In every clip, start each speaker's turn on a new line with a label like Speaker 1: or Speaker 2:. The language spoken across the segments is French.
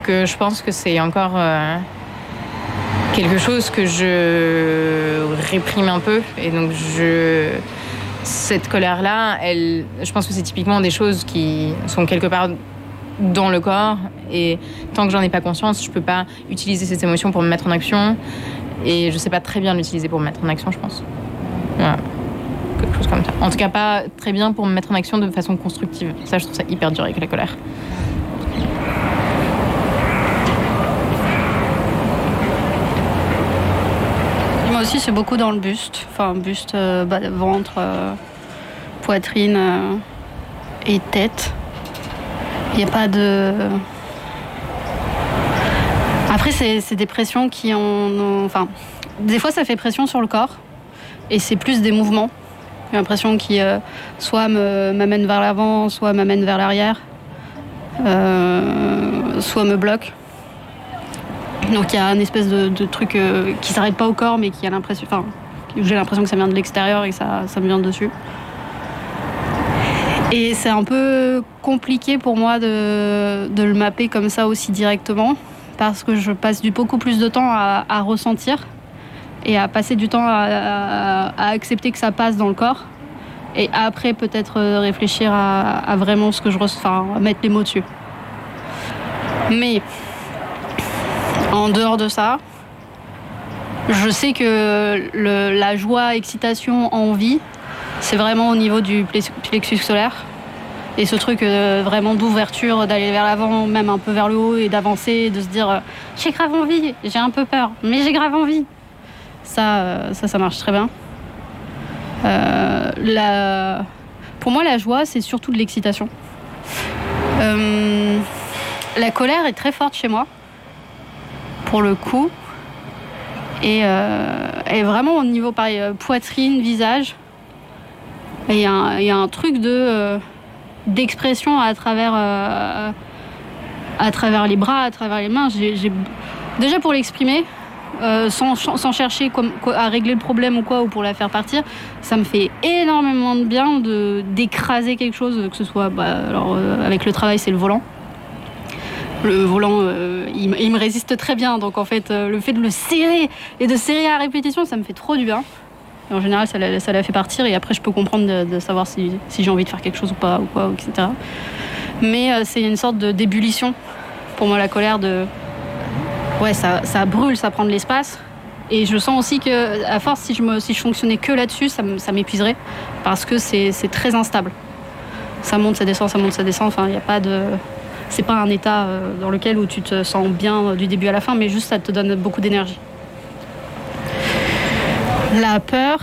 Speaker 1: Que je pense que c'est encore quelque chose que je réprime un peu. Et donc, cette colère-là, je pense que c'est typiquement des choses qui sont quelque part dans le corps. Et tant que j'en ai pas conscience, je peux pas utiliser cette émotion pour me mettre en action. Et je sais pas très bien l'utiliser pour me mettre en action, je pense. Voilà. Quelque chose comme ça. En tout cas, pas très bien pour me mettre en action de façon constructive. Ça, je trouve ça hyper dur avec la colère.
Speaker 2: Moi aussi, c'est beaucoup dans le buste. Enfin, buste, ventre, poitrine et tête. Il n'y a pas de... Après, c'est des pressions qui ont... Enfin, des fois, ça fait pression sur le corps. Et c'est plus des mouvements. J'ai l'impression qui soit m'amènent vers l'avant, soit m'amènent vers l'arrière. Soit me bloquent. Donc il y a une espèce de truc qui s'arrête pas au corps, mais qui a l'impression, enfin, j'ai l'impression que ça vient de l'extérieur et que ça me vient dessus. Et c'est un peu compliqué pour moi de le mapper comme ça aussi directement, parce que je passe beaucoup plus de temps à ressentir et à passer du temps à accepter que ça passe dans le corps, et après peut-être réfléchir à vraiment ce que je ressens, enfin mettre les mots dessus. Mais en dehors de ça, je sais que la joie, excitation, envie, c'est vraiment au niveau du plexus solaire. Et ce truc vraiment d'ouverture, d'aller vers l'avant, même un peu vers le haut, et d'avancer, de se dire j'ai grave envie, j'ai un peu peur, mais j'ai grave envie. Ça marche très bien. Pour moi, la joie, c'est surtout de l'excitation. La colère est très forte chez moi, pour le coup. Et vraiment au niveau, pareil, poitrine, visage. Il y a un truc d'expression à travers les bras, à travers les mains. Déjà pour l'exprimer, sans chercher à régler le problème ou quoi, ou pour la faire partir, ça me fait énormément de bien d'écraser quelque chose, que ce soit, avec le travail, c'est le volant. Le volant, il me résiste très bien, donc en fait, le fait de le serrer et de serrer à répétition, ça me fait trop du bien. Et en général, ça la fait partir, et après, je peux comprendre de savoir si j'ai envie de faire quelque chose ou pas, ou quoi, etc. Mais c'est une sorte d'ébullition. Pour moi, la colère, ouais, ça brûle, ça prend de l'espace. Et je sens aussi que, à force, si je fonctionnais que là-dessus, ça m'épuiserait, parce que c'est très instable. Ça monte, ça descend, enfin, il n'y a pas de... C'est pas un état dans lequel où tu te sens bien du début à la fin, mais juste ça te donne beaucoup d'énergie. La peur,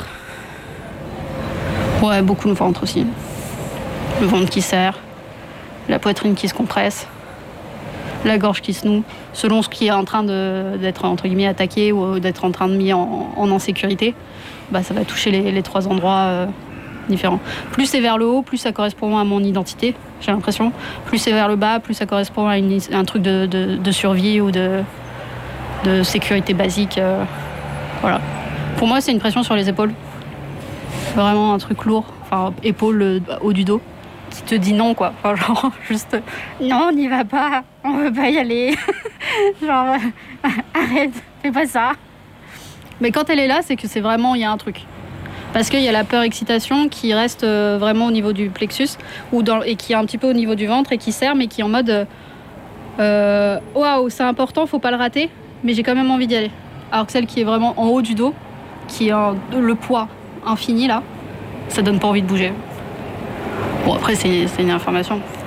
Speaker 2: ouais, beaucoup le ventre aussi. Le ventre qui serre, la poitrine qui se compresse, la gorge qui se noue, selon ce qui est en train d'être entre guillemets attaqué ou d'être en train de mis en insécurité. Ça va toucher les trois endroits différents. Plus c'est vers le haut, plus ça correspond à mon identité, j'ai l'impression. Plus c'est vers le bas, plus ça correspond à un truc de survie ou de sécurité basique. Voilà. Pour moi, c'est une pression sur les épaules. Vraiment un truc lourd, enfin épaule haut du dos, qui te dit non, quoi. Enfin, genre, juste non, on n'y va pas, on veut pas y aller. Genre, arrête, fais pas ça. Mais quand elle est là, c'est que c'est vraiment, il y a un truc. Parce qu'il y a la peur-excitation qui reste vraiment au niveau du plexus, et qui est un petit peu au niveau du ventre et qui serre, mais qui est en mode waouh, c'est important, faut pas le rater, mais j'ai quand même envie d'y aller. Alors que celle qui est vraiment en haut du dos, qui a le poids infini là, ça donne pas envie de bouger. Bon, après c'est une information.